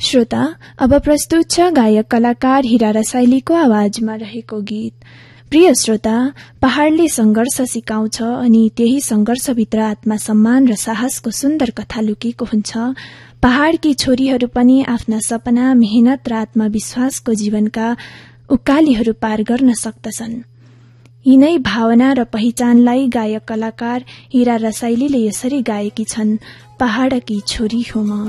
श्रोता, अब प्रस्तुत छ गायक कलाकार हीरा रसाइलीको आवाजमा रहेको गीत। प्रिय श्रोता, पहाड़ले संघर्ष सिकाउँछ अनि त्यही संघर्षभित्र आत्मसम्मान र साहसको सुन्दर कथा लुकेको हुन्छ। पहाड़की छोरीहरू पनि आफ्ना सपना, मेहनत र आत्मविश्वासको जीवनका उकालीहरू पार गर्न सक्दछन्। यिनै भावना र पहिचानलाई गायक कलाकार हीरा रसाइलीले यसरी गाएकी छन्, पहाड़की छोरी हुँ म।